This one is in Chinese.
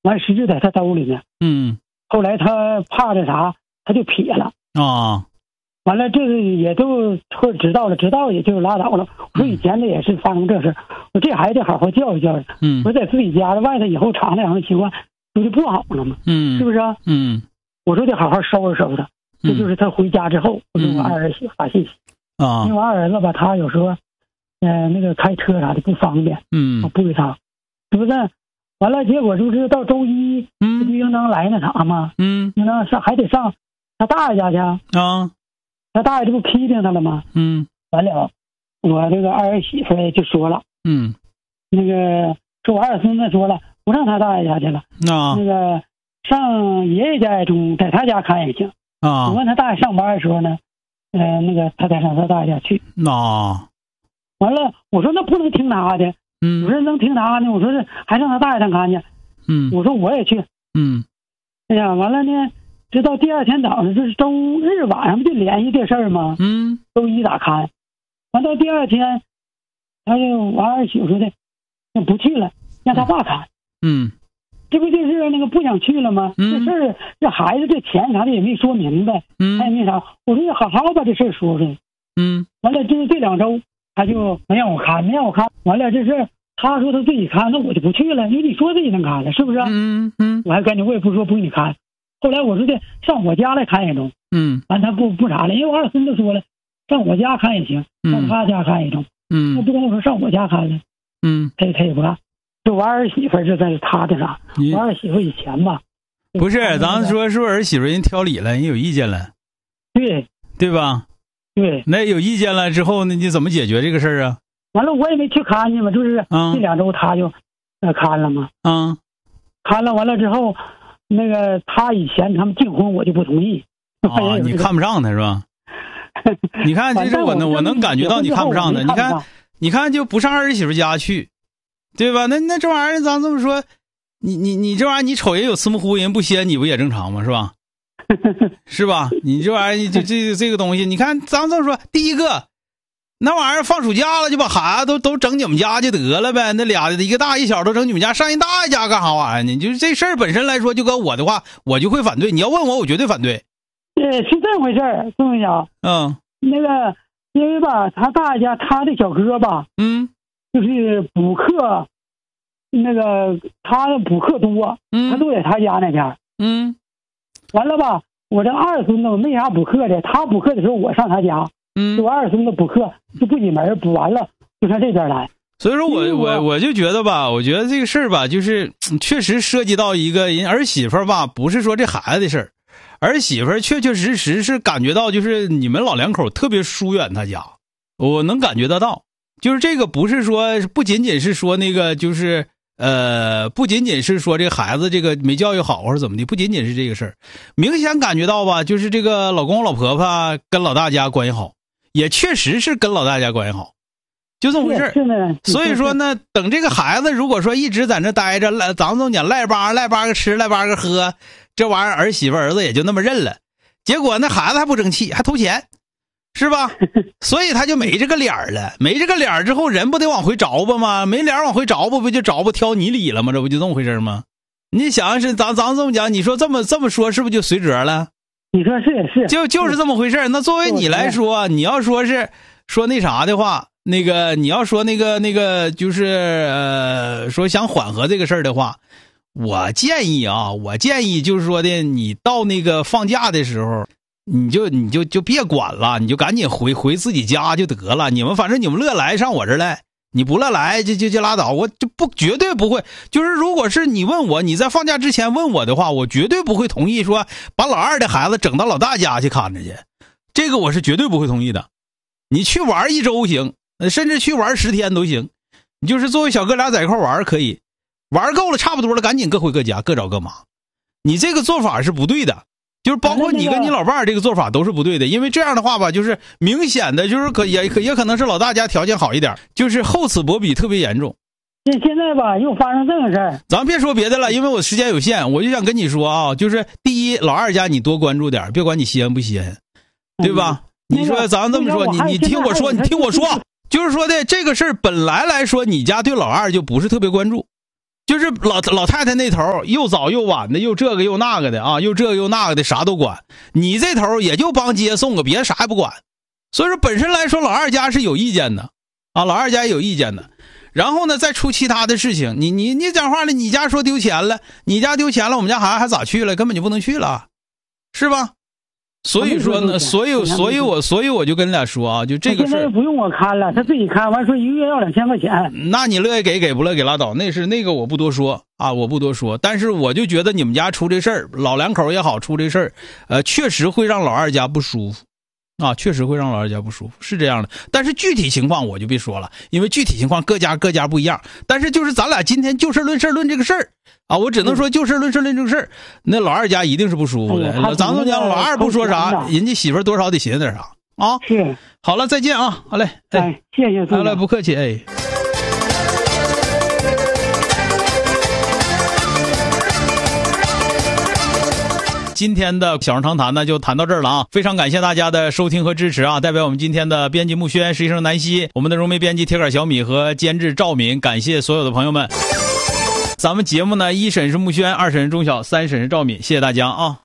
完实质在他兜里呢。后来他怕这啥，他就撇了啊。 完了，这个也都或者知道了，知道也就拉倒了。我说以前的也是发生这事，我这孩子好好教育教育。我说在自己家的外头以后常那样的习惯，不就不好了吗？是不是啊？我说得好好收拾收拾他。这就是他回家之后，我给我二儿媳妇发信息啊，因为我二儿子吧，他有时候，那个开车啥的不方便，我不给他，是不是？完了，结果就是到周一，不应当来那啥吗？应当上还得上他大爷家去啊。他大爷这不批评他了吗？完了，我这个二儿媳妇就说了，那个说我二孙子说了，不上他大爷家去了，那个上爷爷家也中，在他家看也行。我问他大爷上班的时候呢，那个他才上他大爷家去。完了，我说那不能听他的，我说能听他呢，我说是还上他大爷家看去。我说我也去。哎呀，完了呢，直到第二天早上，就是周日晚上不就联系这事儿吗？周一咋看？完到第二天，他就我二媳妇说的，那不去了，让他爸看。这不就是那个不想去了吗？这事儿，这孩子这钱啥的也没说明白，他也没啥。我说好好把这事儿说说。完了，就是这2周他就没让我看，没让我看。完了，这事他说他自己看，那我就不去了，因为你说自己能看了，是不是？我还赶紧，我也不说不给你看。后来我说的上我家来看也中。完他不啥了，因为我二孙子说了，上我家看也行，上他家看也中。那不跟我说上我家看了，他也不干。就我儿媳妇这在他的啥？我儿媳妇以前吧， 不是，咱说是不是儿媳妇人挑理了，人有意见了，对吧？ 对， 那有意见了之后呢，你怎么解决这个事儿啊？ 完了，我也没去看去嘛，就是这2周他就看了嘛。看了完了之后，那个他以前他们订婚我就不同意。 你看不上他是吧？你看，这是我能感觉到你看不上他。你看就不上儿媳妇家去。对吧？那这玩意儿，咱这么说，你这玩意儿，你瞅人有慈母呼人不掀你不也正常吗？是吧？是吧？你这玩意儿，这个东西，你看，咱这么说，第一个，那玩意儿放暑假了，就把孩子都整你们家就得了呗。那俩一个大一小都整你们家，上人大爷家干啥玩意儿呢？就是这事儿本身来说，就搁我的话，我就会反对。你要问我，我绝对反对。 是这回事儿，宋文晓。那个，因为吧，他大爷家他的小哥吧，就是补课，那个他的补课多，他都在他家那边。完了吧，我这二孙子没啥补课的，他补课的时候我上他家，我二孙子补课就不进门，补完了就上这边来。 所以说我就觉得吧，我觉得这个事儿吧，就是确实涉及到一个人儿媳妇吧，不是说这孩子的事儿，儿媳妇确实是感觉到就是你们老两口特别疏远他家，我能感觉得到。就是这个不是说不仅仅是说那个就是不仅仅是说这个孩子这个没教育好或者怎么的，不仅仅是这个事儿，明显感觉到吧，就是这个老公老婆婆跟老大家关系好，也确实是跟老大家关系好，就这么回事儿。所以说呢，等这个孩子如果说一直在那待着，咱们讲赖巴个吃赖巴个喝，这玩意儿儿媳妇儿子也就那么认了，结果那孩子还不争气，还偷钱。是吧？所以他就没这个脸了，没这个脸之后，人不得往回找吧吗？没脸往回找不就找不挑你理了吗？这不就这么回事吗？你想是咱这么讲，你说这么说，是不是就随折了？ 你说是也是， 就是这么回事。那作为你来说，你要说是说那啥的话，那个你要说那个就是说想缓和这个事儿的话，我建议就是说的，你到那个放假的时候。你就别管了，你就赶紧回自己家就得了。反正你们乐来上我这儿来，你不乐来就拉倒。我就绝对不会，就是如果是你问我，你在放假之前问我的话，我绝对不会同意说把老二的孩子整到老大家去看着去，这个我是绝对不会同意的。你去玩1周行，甚至去玩10天都行。你就是作为小哥俩在一块玩可以，玩够了差不多了，赶紧各回各家，各找各妈。你这个做法是不对的。就是包括你跟你老伴儿这个做法都是不对的，因为这样的话吧，就是明显的就是也可能是老大家条件好一点，就是厚此薄彼特别严重。 现在吧又发生这个事儿， 咱别说别的了，因为我时间有限，我就想跟你说啊，就是第一，老二家你多关注点，别管你稀罕不稀罕，对吧？你说咱这么说，你听我说，就是说的这个事儿本来来说，你家对老二就不是特别关注。 就是老太太那头又早又晚的，又这个又那个的啊，又这个又那个的，啥都管。你这头也就帮接送个，别的啥也不管。所以说本身来说，老二家是有意见的啊，老二家也有意见的。然后呢，再出其他的事情，你讲话了，你家说丢钱了，你家丢钱了，我们家孩子还咋去了？根本就不能去了，是吧？所以说呢，所以我就跟你俩说啊，就这个事现在不用我看了，他自己看完说一个月要2000块钱。 那你乐意给不乐意给拉倒，那个我不多说啊，我不多说。但是我就觉得你们家出这事儿，老两口也好出这事儿，确实会让老二家不舒服。啊，确实会让老二家不舒服，是这样的。但是具体情况我就别说了，因为具体情况各家不一样。但是就是咱俩今天就事论事论这个事儿啊，我只能说就事论事论这个事儿。那老二家一定是不舒服的。咱们讲老二不说啥，人家媳妇多少得寻思点啥啊。 是。 好了，再见啊，好嘞， 哎，谢谢。 好了，不客气，哎。今天的小声长谈呢就谈到这儿了啊，非常感谢大家的收听和支持啊！代表我们今天的编辑木轩、实习生南希、我们的融媒编辑铁杆小米和监制赵敏，感谢所有的朋友们。咱们节目呢，一审是木轩，二审是钟晓，三审是赵敏，谢谢大家啊！